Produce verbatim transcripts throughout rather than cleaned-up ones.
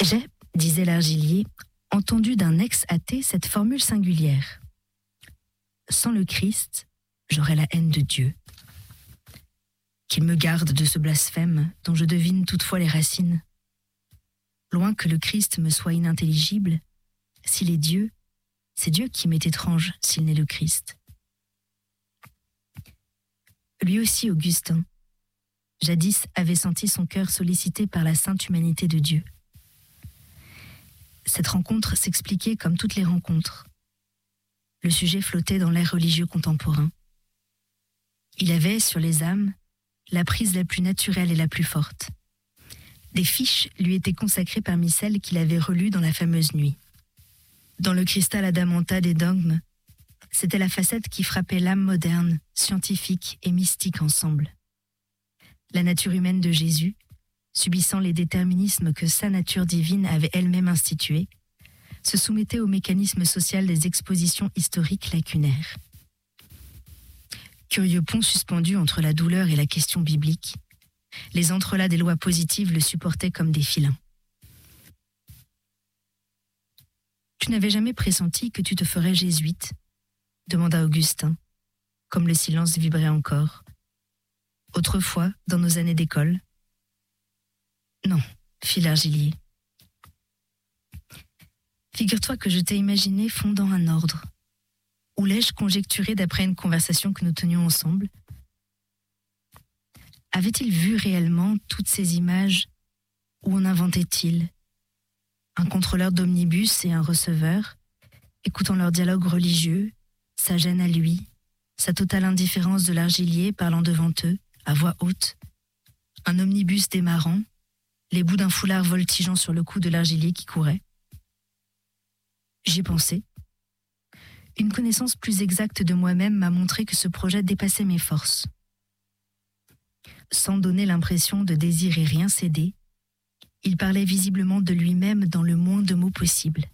J'ai, disait l'Argilier, entendu d'un ex-athée cette formule singulière. Sans le Christ, j'aurais la haine de Dieu. Qu'il me garde de ce blasphème dont je devine toutefois les racines. Loin que le Christ me soit inintelligible, s'il est Dieu, c'est Dieu qui m'est étrange s'il n'est le Christ. Lui aussi, Augustin, jadis avait senti son cœur sollicité par la sainte humanité de Dieu. Cette rencontre s'expliquait comme toutes les rencontres. Le sujet flottait dans l'air religieux contemporain. Il avait, sur les âmes, la prise la plus naturelle et la plus forte. Des fiches lui étaient consacrées parmi celles qu'il avait relues dans la fameuse nuit. Dans le cristal adamanta des dogmes, c'était la facette qui frappait l'âme moderne, scientifique et mystique ensemble. La nature humaine de Jésus, subissant les déterminismes que sa nature divine avait elle-même institués, se soumettait au mécanisme social des expositions historiques lacunaires. Curieux pont suspendu entre la douleur et la question biblique, les entrelacs des lois positives le supportaient comme des filins. « Tu n'avais jamais pressenti que tu te ferais jésuite ?» demanda Augustin, comme le silence vibrait encore. « Autrefois, dans nos années d'école ?»« Non, » fit l'Argilier. « Figure-toi que je t'ai imaginé fondant un ordre. Où l'ai-je conjecturé d'après une conversation que nous tenions ensemble ? Avait-il vu réellement toutes ces images ? Ou en inventait-il ? Un contrôleur d'omnibus et un receveur, écoutant leur dialogue religieux, sa gêne à lui, sa totale indifférence de l'Argilier parlant devant eux, à voix haute, un omnibus démarrant, les bouts d'un foulard voltigeant sur le cou de l'Argilier qui courait. J'y ai pensé. Une connaissance plus exacte de moi-même m'a montré que ce projet dépassait mes forces. Sans donner l'impression de désirer rien céder, il parlait visiblement de lui-même dans le moins de mots possible.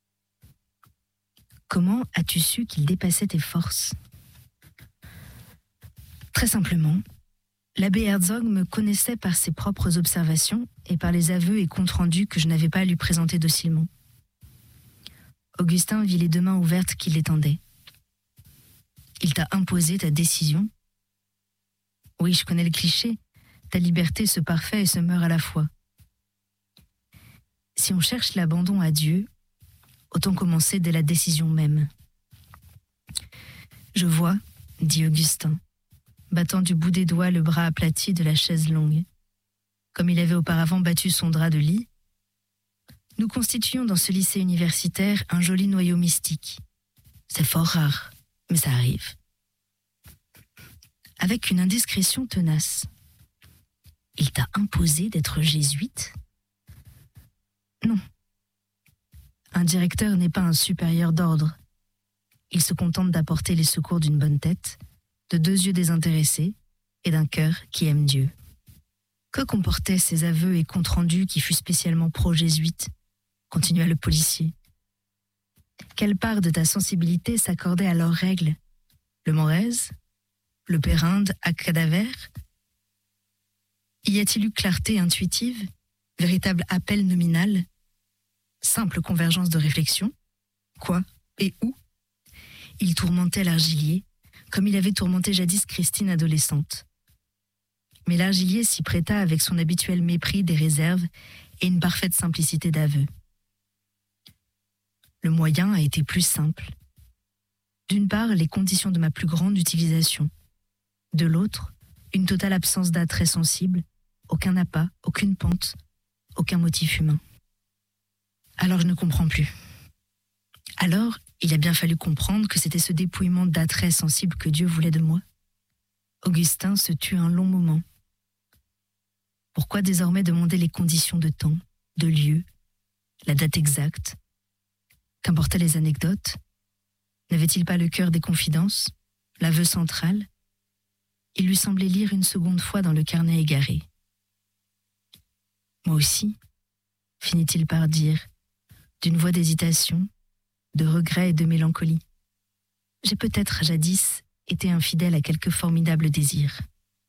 Comment as-tu su qu'il dépassait tes forces ? Très simplement, l'abbé Herzog me connaissait par ses propres observations et par les aveux et comptes rendus que je n'avais pas à lui présenter docilement. Augustin vit les deux mains ouvertes qui l'étendaient. Il t'a imposé ta décision ? Oui, je connais le cliché. Ta liberté se parfait et se meurt à la fois. Si on cherche l'abandon à Dieu, autant commencer dès la décision même. Je vois, dit Augustin, battant du bout des doigts le bras aplati de la chaise longue. Comme il avait auparavant battu son drap de lit, nous constituons dans ce lycée universitaire un joli noyau mystique. C'est fort rare, mais ça arrive. Avec une indiscrétion tenace. Il t'a imposé d'être jésuite ? Non. Un directeur n'est pas un supérieur d'ordre. Il se contente d'apporter les secours d'une bonne tête, de deux yeux désintéressés et d'un cœur qui aime Dieu. Que comportaient ces aveux et comptes rendus qui fut spécialement pro-jésuite ? Continua le policier. Quelle part de ta sensibilité s'accordait à leurs règles ? Le Morez ? Le Périnde à Cadaver ? Y a-t-il eu clarté intuitive ? Véritable appel nominal ? Simple convergence de réflexion ? Quoi ? Et où ? Il tourmentait l'Argilier, comme il avait tourmenté jadis Christine adolescente. Mais l'Argilier s'y prêta avec son habituel mépris des réserves et une parfaite simplicité d'aveu. Le moyen a été plus simple. D'une part, les conditions de ma plus grande utilisation. De l'autre, une totale absence d'attrait sensible, aucun appât, aucune pente, aucun motif humain. Alors je ne comprends plus. Alors, il a bien fallu comprendre que c'était ce dépouillement d'attrait sensible que Dieu voulait de moi. Augustin se tut un long moment. Pourquoi désormais demander les conditions de temps, de lieu, la date exacte ? Qu'importaient les anecdotes ? N'avait-il pas le cœur des confidences, l'aveu central ? Il lui semblait lire une seconde fois dans le carnet égaré. Moi aussi, finit-il par dire, d'une voix d'hésitation, de regret et de mélancolie. J'ai peut-être, jadis, été infidèle à quelque formidable désir.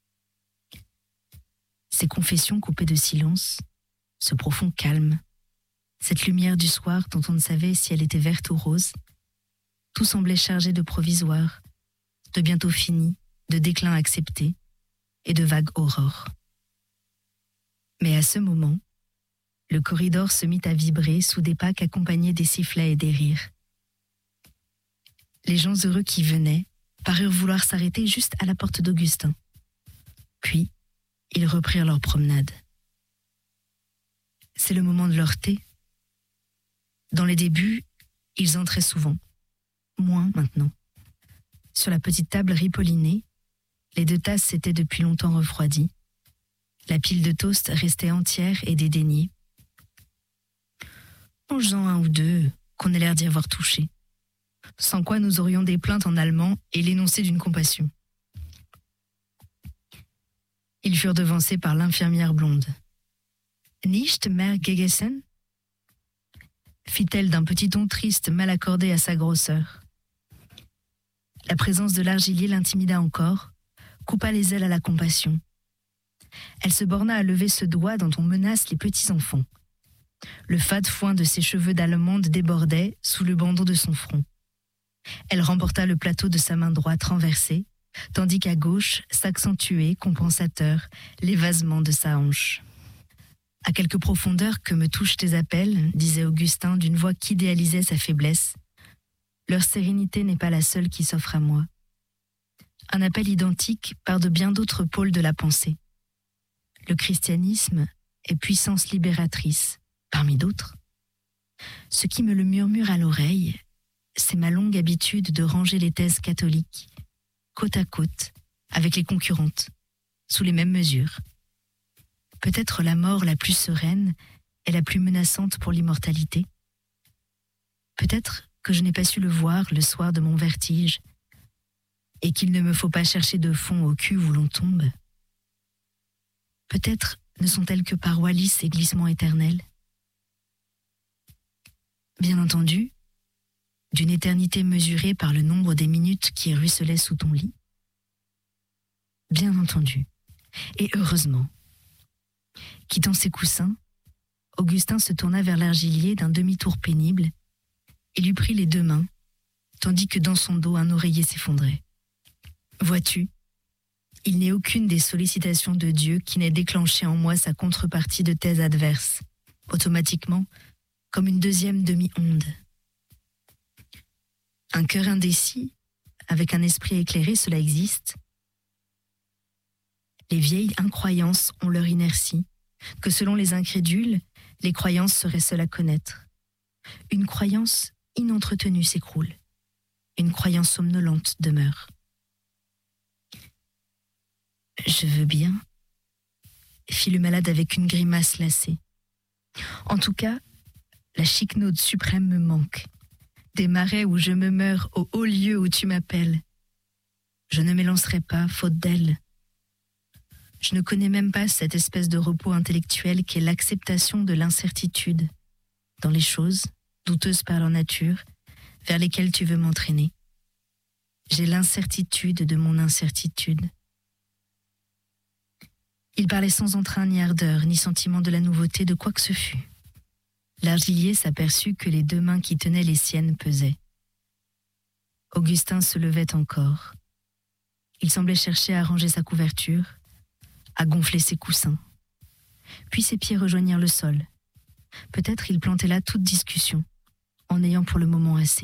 Ces confessions coupées de silence, ce profond calme, cette lumière du soir dont on ne savait si elle était verte ou rose, tout semblait chargé de provisoire, de bientôt fini, de déclin accepté et de vague aurore. Mais à ce moment, le corridor se mit à vibrer sous des pas qu'accompagnaient des sifflets et des rires. Les gens heureux qui venaient parurent vouloir s'arrêter juste à la porte d'Augustin. Puis, ils reprirent leur promenade. C'est le moment de leur thé. Dans les débuts, ils entraient souvent. Moins maintenant. Sur la petite table ripollinée, les deux tasses s'étaient depuis longtemps refroidies. La pile de toast restait entière et dédaignée. Mange-en un ou deux, qu'on ait l'air d'y avoir touché. Sans quoi nous aurions des plaintes en allemand et l'énoncé d'une compassion. Ils furent devancés par l'infirmière blonde. « Nicht mehr gegessen » fit-elle d'un petit ton triste mal accordé à sa grosseur. La présence de l'argilier l'intimida encore, coupa les ailes à la compassion. Elle se borna à lever ce doigt dont on menace les petits-enfants. Le fade foin de ses cheveux d'allemande débordait sous le bandeau de son front. Elle remporta le plateau de sa main droite renversée, tandis qu'à gauche s'accentuait, compensateur, l'évasement de sa hanche. « À quelque profondeur que me touchent tes appels, disait Augustin d'une voix qu'idéalisait sa faiblesse, leur sérénité n'est pas la seule qui s'offre à moi. Un appel identique part de bien d'autres pôles de la pensée. Le christianisme est puissance libératrice, parmi d'autres. Ce qui me le murmure à l'oreille, c'est ma longue habitude de ranger les thèses catholiques, côte à côte, avec les concurrentes, sous les mêmes mesures. Peut-être la mort la plus sereine est la plus menaçante pour l'immortalité. Peut-être que je n'ai pas su le voir le soir de mon vertige, et qu'il ne me faut pas chercher de fond au cul où l'on tombe. Peut-être ne sont-elles que parois lisses et glissements éternels. Bien entendu, d'une éternité mesurée par le nombre des minutes qui ruisselaient sous ton lit. Bien entendu, et heureusement. Quittant ses coussins, Augustin se tourna vers l'argilier d'un demi-tour pénible et lui prit les deux mains, tandis que dans son dos un oreiller s'effondrait. Vois-tu, il n'est aucune des sollicitations de Dieu qui n'ait déclenché en moi sa contrepartie de thèse adverse, automatiquement, comme une deuxième demi-onde. Un cœur indécis, avec un esprit éclairé, cela existe. Les vieilles incroyances ont leur inertie, que selon les incrédules, les croyances seraient seules à connaître. Une croyance inentretenue s'écroule. Une croyance somnolente demeure. « Je veux bien », fit le malade avec une grimace lassée. « En tout cas, la chiquenaude suprême me manque. Des marais où je me meurs, au haut lieu où tu m'appelles. Je ne m'élancerai pas, faute d'elle. Je ne connais même pas cette espèce de repos intellectuel qu'est l'acceptation de l'incertitude dans les choses, douteuses par leur nature, vers lesquelles tu veux m'entraîner. J'ai l'incertitude de mon incertitude. » Il parlait sans entrain ni ardeur, ni sentiment de la nouveauté de quoi que ce fût. L'argilier s'aperçut que les deux mains qui tenaient les siennes pesaient. Augustin se levait encore. Il semblait chercher à ranger sa couverture, à gonfler ses coussins. Puis ses pieds rejoignirent le sol. Peut-être il plantait là toute discussion, en ayant pour le moment assez.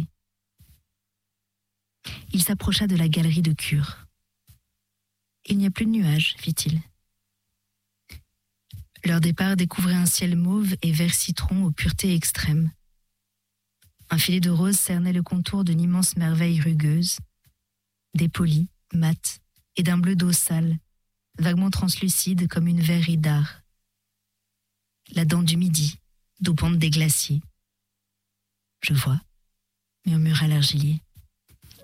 Il s'approcha de la galerie de cure. « Il n'y a plus de nuages, fit-il. » Leur départ découvrait un ciel mauve et vert citron aux puretés extrêmes. Un filet de rose cernait le contour d'une immense merveille rugueuse, dépolie, mate, et d'un bleu d'eau sale, vaguement translucide comme une verrerie d'art. La dent du midi, dopante des glaciers. « Je vois », murmura l'argilier.